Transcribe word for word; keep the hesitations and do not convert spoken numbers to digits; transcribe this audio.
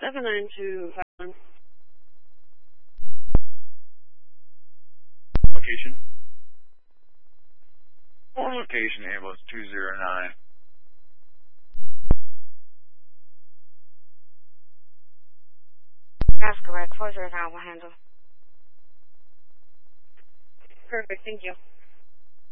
seven nine two five one. Location? Or location, ambulance two zero nine. That's correct. four zero nine will handle. Perfect, thank you.